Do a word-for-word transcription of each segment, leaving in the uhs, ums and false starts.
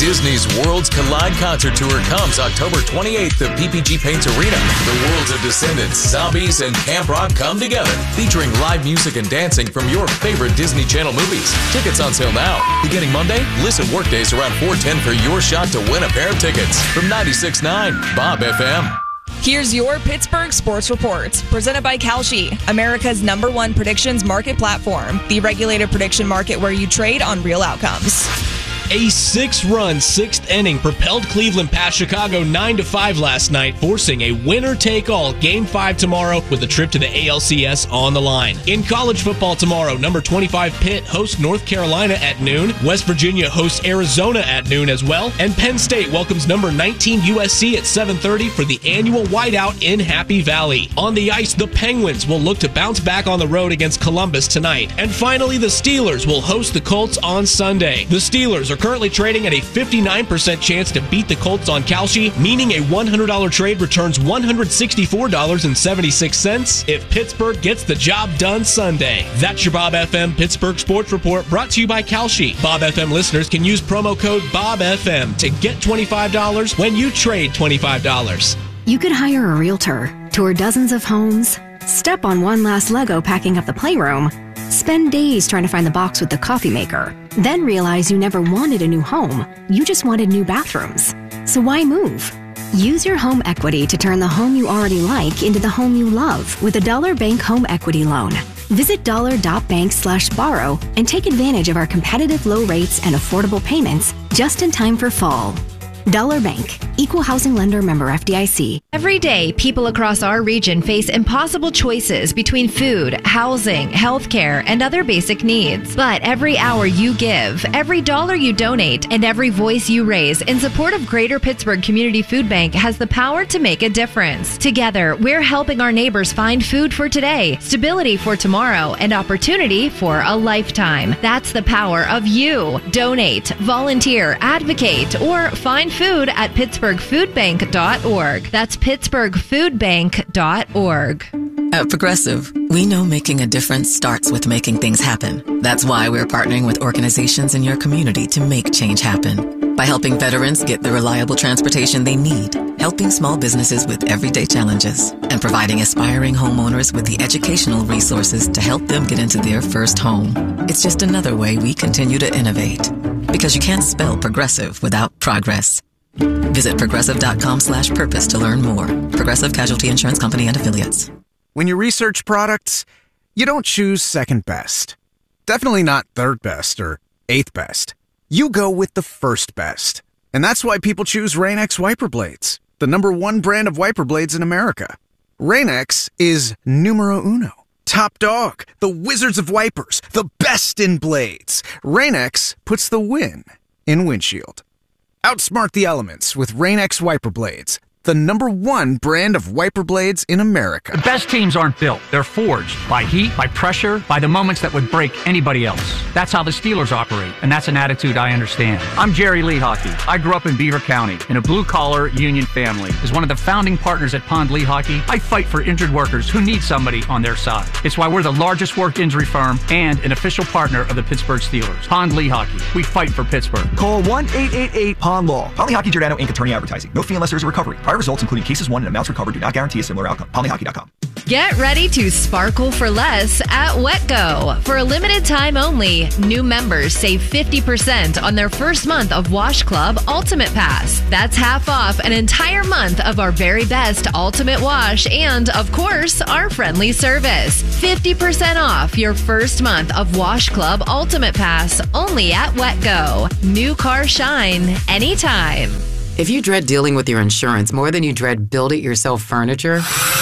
Disney's Worlds Collide Concert Tour comes October twenty-eighth to P P G Paints Arena. The worlds of Descendants, Zombies, and Camp Rock come together, featuring live music and dancing from your favorite Disney Channel movies. Tickets on sale now. Beginning Monday, listen workdays around four ten for your shot to win a pair of tickets. From ninety-six point nine Bob F M. Here's your Pittsburgh Sports Report, presented by Kalshi, America's number one predictions market platform, the regulated prediction market where you trade on real outcomes. A six-run sixth inning propelled Cleveland past Chicago nine to five last night, forcing a winner-take-all Game five tomorrow with a trip to the A L C S on the line. In college football tomorrow, number twenty-five Pitt hosts North Carolina at noon, West Virginia hosts Arizona at noon as well, and Penn State welcomes number nineteen U S C at seven thirty for the annual whiteout in Happy Valley. On the ice, the Penguins will look to bounce back on the road against Columbus tonight. And finally, the Steelers will host the Colts on Sunday. The Steelers are currently trading at a fifty-nine percent chance to beat the Colts on Kalshi, meaning a one hundred dollars trade returns one hundred sixty-four dollars and seventy-six cents if Pittsburgh gets the job done Sunday. That's your Bob F M Pittsburgh Sports Report, brought to you by Kalshi. Bob F M listeners can use promo code Bob F M to get twenty-five dollars when you trade twenty-five dollars. You could hire a realtor, tour dozens of homes, step on one last Lego packing up the playroom, spend days trying to find the box with the coffee maker, then realize you never wanted a new home, you just wanted new bathrooms. So why move? Use your home equity to turn the home you already like into the home you love with a Dollar Bank Home Equity Loan. Visit dollar.bank slash borrow and take advantage of our competitive low rates and affordable payments just in time for fall. Dollar Bank, Equal Housing Lender, member F D I C. Every day, people across our region face impossible choices between food, housing, healthcare, and other basic needs. But every hour you give, every dollar you donate, and every voice you raise in support of Greater Pittsburgh Community Food Bank has the power to make a difference. Together, we're helping our neighbors find food for today, stability for tomorrow, and opportunity for a lifetime. That's the power of you. Donate, volunteer, advocate, or find food at pittsburgh food bank dot org. That's pittsburgh food bank dot org. At Progressive, we know making a difference starts with making things happen. That's why we're partnering with organizations in your community to make change happen. By helping veterans get the reliable transportation they need, helping small businesses with everyday challenges, and providing aspiring homeowners with the educational resources to help them get into their first home. It's just another way we continue to innovate. Because you can't spell progressive without progress. Visit progressive.com slash purpose to learn more. Progressive Casualty Insurance Company and Affiliates. When you research products, you don't choose second best. Definitely not third best or eighth best. You go with the first best. And that's why people choose Rain-X wiper blades, the number one brand of wiper blades in America. Rain-X is numero uno. Top dog, the wizards of wipers, the best in blades. Rain-X puts the win in windshield. Outsmart the elements with Rain-X wiper blades, the number one brand of wiper blades in America. The best teams aren't built. They're forged by heat, by pressure, by the moments that would break anybody else. That's how the Steelers operate, and that's an attitude I understand. I'm Jerry Lehocky. I grew up in Beaver County in a blue-collar union family. As one of the founding partners at Pond Lehocky, I fight for injured workers who need somebody on their side. It's why we're the largest work injury firm and an official partner of the Pittsburgh Steelers. Pond Lehocky. We fight for Pittsburgh. Call one eight eight eight P O N Law. Pond Lehocky Giordano Incorporated. Attorney advertising. No fee unless there's a recovery. Prior results, including cases won and amounts recovered, do not guarantee a similar outcome. pond lehocky dot com. Get ready to sparkle for less at WetGo. For a limited time only, new members save fifty percent on their first month of Wash Club Ultimate Pass. That's half off an entire month of our very best Ultimate Wash and, of course, our friendly service. fifty percent off your first month of Wash Club Ultimate Pass only at WetGo. New car shine anytime. If you dread dealing with your insurance more than you dread build-it-yourself furniture,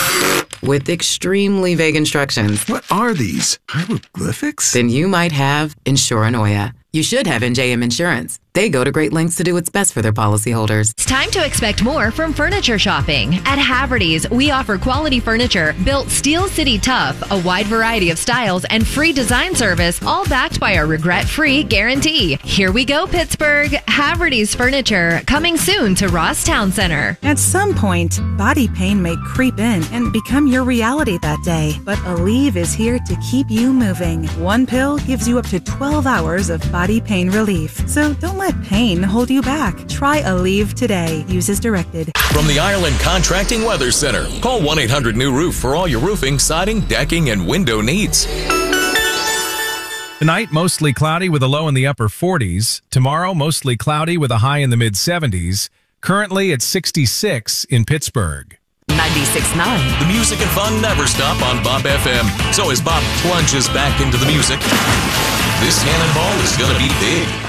with extremely vague instructions. What are these? Hieroglyphics? Then you might have Insuranoia. You should have N J M Insurance. They go to great lengths to do what's best for their policyholders. It's time to expect more from furniture shopping. At Haverty's, we offer quality furniture built Steel City tough, a wide variety of styles, and free design service, all backed by our regret-free guarantee. Here we go, Pittsburgh. Haverty's Furniture, coming soon to Ross Town Center. At some point, body pain may creep in and become your reality that day. But Aleve is here to keep you moving. One pill gives you up to twelve hours of body pain relief. So don't let pain hold you back. Try Aleve today. Use as directed. From the Ireland Contracting Weather Center, call one eight hundred new roof for all your roofing, siding, decking, and window needs. Tonight, mostly cloudy with a low in the upper forties. Tomorrow, mostly cloudy with a high in the mid seventies. Currently at sixty-six in Pittsburgh. ninety-six point nine. The music and fun never stop on Bob F M. So as Bob plunges back into the music, this cannonball is going to be big.